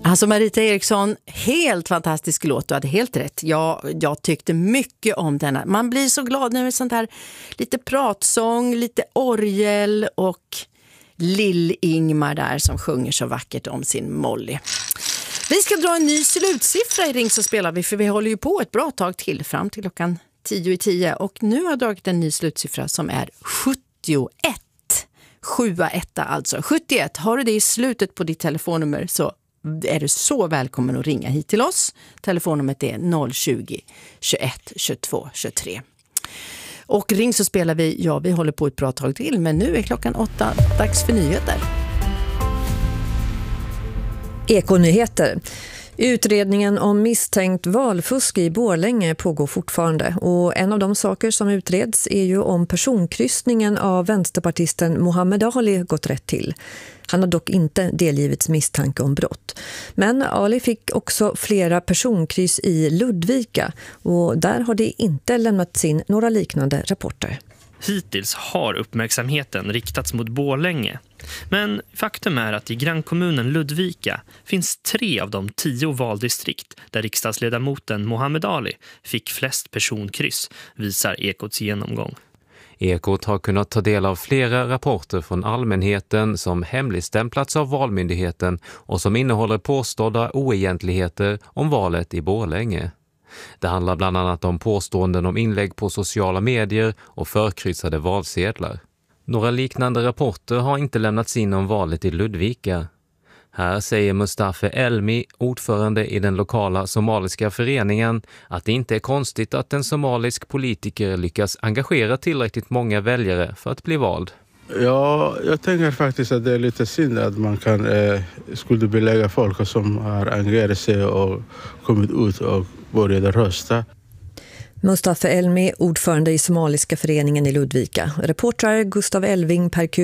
Alltså Marita Eriksson, helt fantastisk låt, du hade helt rätt. Jag tyckte mycket om denna. Man blir så glad när det är sånt här lite pratsång, lite orgel och Lill-Ingmar där som sjunger så vackert om sin Molly. Vi ska dra en ny slutsiffra i Ring så spelar vi, för vi håller ju på ett bra tag till fram till klockan 10:10 och nu har jag dragit en ny slutsiffra som är 71. 71 alltså. 71. Har du det i slutet på ditt telefonnummer så är du så välkommen att ringa hit till oss. Telefonnumret är 020 21 22 23. Och ring så spelar vi, vi håller på ett bra tag till, men nu är klockan 8, dags för nyheter. Ekonyheter. Utredningen om misstänkt valfusk i Borlänge pågår fortfarande och en av de saker som utreds är ju om personkryssningen av vänsterpartisten Muhammed Ali gått rätt till. Han har dock inte delgivits misstanke om brott. Men Ali fick också flera personkryss i Ludvika och där har det inte lämnats in några liknande rapporter. Hittills har uppmärksamheten riktats mot Borlänge. Men faktum är att i grannkommunen Ludvika finns 3 av de 10 valdistrikt där riksdagsledamoten Muhammed Ali fick flest personkryss, visar Ekots genomgång. Ekot har kunnat ta del av flera rapporter från allmänheten som hemligstämplats av Valmyndigheten och som innehåller påstådda oegentligheter om valet i Borlänge. Det handlar bland annat om påståenden om inlägg på sociala medier och förkryssade valsedlar. Några liknande rapporter har inte lämnats in om valet i Ludvika. Här säger Mustafa Elmi, ordförande i den lokala somaliska föreningen, att det inte är konstigt att en somalisk politiker lyckas engagera tillräckligt många väljare för att bli vald. Ja, jag tänker faktiskt att det är lite synd att man kan skuldbelägga folk som har engagerat sig och kommit ut och började rösta. Mustafa Elmi, ordförande i somaliska föreningen i Ludvika. Reportrar Gustav Elving, Per